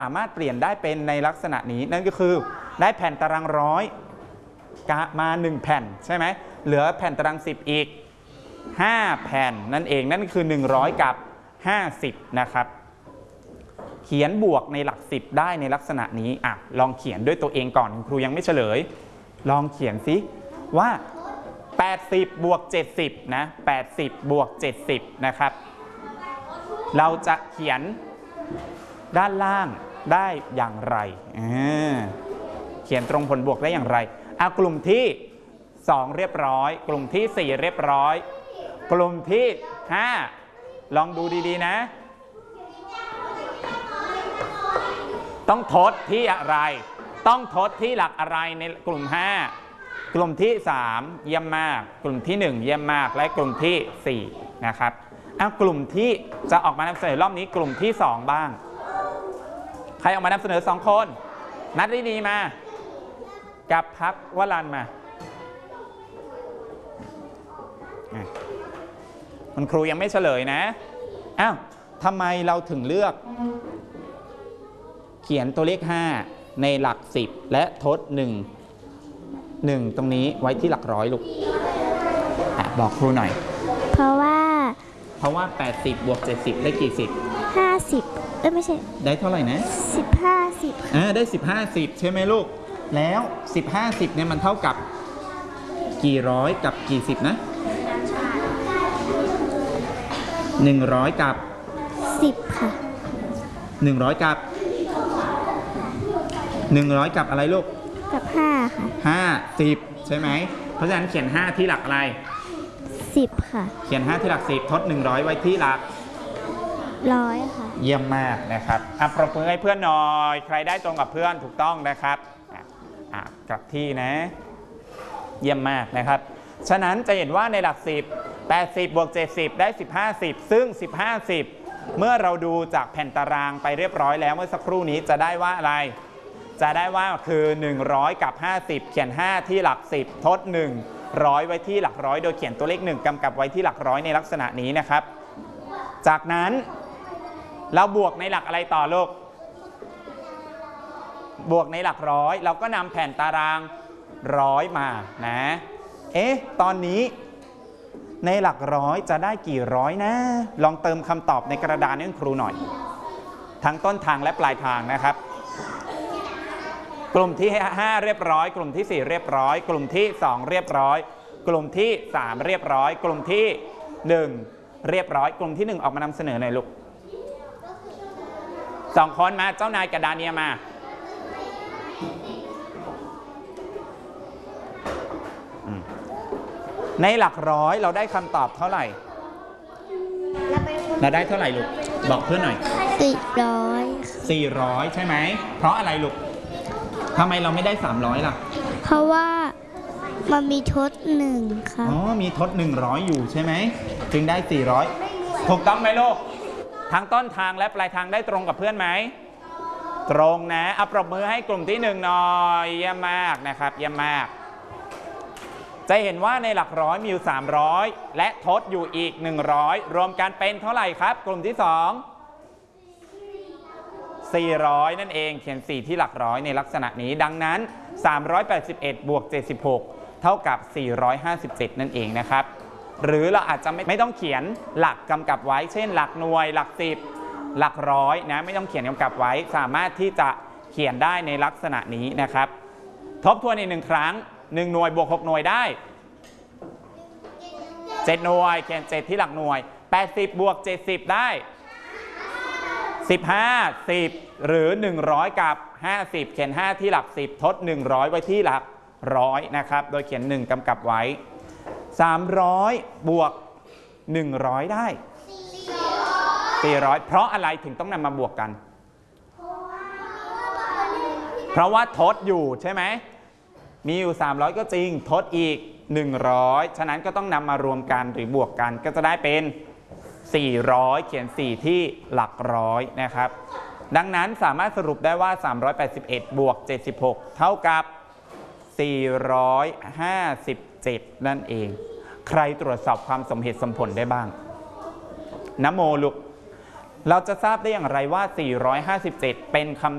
สามารถเปลี่ยนได้เป็นในลักษณะนี้นั่นก็คือได้แผ่นตารางร้อยมา1แผ่นใช่ไหมเหลือแผ่นตาราง10อีก5แผ่นนั่นเองนั่นคือ100กับ50นะครับเขียนบวกในหลัก10ได้ในลักษณะนี้ลองเขียนด้วยตัวเองก่อนครูยังไม่เฉลยลองเขียนสิว่า80บวก70นะ80บวก70นะครับเราจะเขียนด้านล่างได้อย่างไรเขียนตรงผลบวกได้อย่างไรกลุ่มที่2เรียบร้อยกลุ่มที่4เรียบร้อยกลุ่มที่5ลองดูดีๆนะต้องทดที่อะไรต้องทดที่หลักอะไรในกลุ่ม5กลุ่มที่3เยี่ยมมากกลุ่มที่1เยี่ยมมากและกลุ่มที่4นะครับกลุ่มที่จะออกมานำเสนอรอบนี้กลุ่มที่2บ้างใครออกมานำเสนอ2คนนัดดีๆมากับพักวรันมาคุณครูยังไม่เฉลยนะทำไมเราถึงเลือกเขียนตัวเลข5ในหลัก10และทด1ตรงนี้ไว้ที่หลักร้อยลูกบอกครูหน่อยเพราะว่า 80บวก70ได้กี่10 50ไม่ใช่ได้เท่าไหร่นะ 10 ได้10 ใช่ไหมลูกแล้ว10 เนี่ยมันเท่ากับกี่ร้อยกับกี่สิบนะ100กับ 10ค่ะ 100กับอะไรลูกกับ5ค่ะ 50ใช่ไหมเพราะฉะนั้นเขียน5ที่หลักอะไร 10ค่ะเขียน5ที่หลัก10ทด100ไว้ที่หลัก 100ค่ะเยี่ยมมากนะครับปรบมือให้เพื่อนหน่อยใครได้ตรงกับเพื่อนถูกต้องนะครับกลับที่นะเยี่ยมมากนะครับฉะนั้นจะเห็นว่าในหลัก10 80บวก70ได้10 ซึ่ง10เมื่อเราดูจากแผ่นตารางไปเรียบร้อยแล้วเมื่อสักครู่นี้จะได้ว่าอะไรจะได้ว่าคือ100กับ50เขียน5ที่หลัก10ทด100ไว้ที่หลักร้อยโดยเขียนตัวเลข1กำกับไว้ที่หลักร้อยในลักษณะนี้นะครับจากนั้นเราบวกในหลักอะไรต่อลูกบวกในหลักร้อยเราก็นำแผ่นตารางร้อยมานะตอนนี้ในหลักร้อยจะได้กี่ร้อยนะลองเติมคำตอบในกระดานให้ครูหน่อยทั้งต้นทางและปลายทางนะครับกลุ่มที่5เรียบร้อยกลุ่มที่4เรียบร้อยกลุ่มที่2เรียบร้อยกลุ่มที่3เรียบร้อยกลุ่มที่1เรียบร้อยกลุ่มที่1ออกมานำเสนอหน่อยลูก2คนมาเจ้านายกับดาเนียมาในหลักร้อยเราได้คำตอบเท่าไหร่เราได้เท่าไหร่ลูกบอกเพื่อนหน่อย400ใช่ไหมเพราะอะไรลูกทำไมเราไม่ได้300ล่ะเพราะว่ามันมีทด1ค่ะมีทด100อยู่ใช่ไหมจึงได้400ถูกต้องไหมลูกทั้งต้นทางและปลายทางได้ตรงกับเพื่อนไหมตรงนะปรบมือให้กลุ่มที่1หน่อยเยี่ยมมากนะครับเยี่ยมมากจะเห็นว่าในหลักร้อยมีอยู่300และทดอยู่อีก100รวมกันเป็นเท่าไหร่ครับกลุ่มที่2 400นั่นเองเขียน4ที่หลักร้อยในลักษณะนี้ดังนั้น381บวก76เท่ากับ457นั่นเองนะครับหรือเราอาจจะไม่ต้องเขียนหลักกำกับไว้เช่นหลักหน่วยหลัก10หลักร้อยนะไม่ต้องเขียนกำกับไว้สามารถที่จะเขียนได้ในลักษณะนี้นะครับทบทวนอีก1ครั้ง1หน่วยบวก6หน่วยได้7หน่วยเขียน7ที่หลักหน่วย80บวก70ได้15 10หรือ100กับ50เขียน5ที่หลัก10ทด100ไว้ที่หลักร้อยนะครับโดยเขียน1กำกับไว้300บวก100ได้400เพราะอะไรถึงต้องนำมาบวกกันเพราะว่าทดอยู่ใช่ไหมมีอยู่300ก็จริงทดอีก100ฉะนั้นก็ต้องนำมารวมกันหรือบวกกันก็จะได้เป็น400เขียน4ที่หลักร้อยนะครับดังนั้นสามารถสรุปได้ว่า381บวก76เท่ากับ457นั่นเองใครตรวจสอบความสมเหตุสมผลได้บ้างนะโมลูก เราจะทราบได้อย่างไรว่า457เป็นคำ